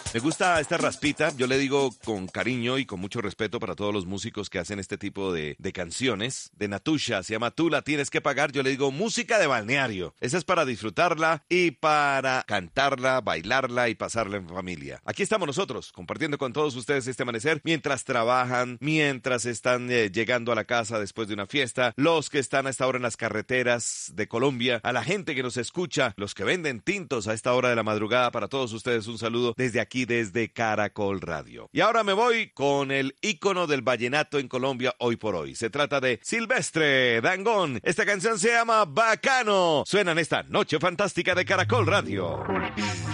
Me gusta esta raspita, yo le digo con cariño y con mucho respeto para todos los músicos que hacen este tipo de canciones. De Natusha, se llama Tú la tienes que pagar, yo le digo música de balneario. Esa es para disfrutarla y para cantarla, bailarla y pasarla en familia. Aquí estamos nosotros, compartiendo con todos ustedes este amanecer, mientras trabajan, mientras están llegando a la casa después de una fiesta, los que están a esta hora en las carreteras de Colombia, a la gente que nos escucha, los que venden tintos a esta hora de la madrugada, para todos ustedes un saludo desde aquí, desde Caracol Radio. Y ahora me voy con el ícono del vallenato en Colombia hoy por hoy. Se trata de Silvestre Dangond. Esta canción se llama Bacano. Suena en esta noche fantástica de Caracol Radio.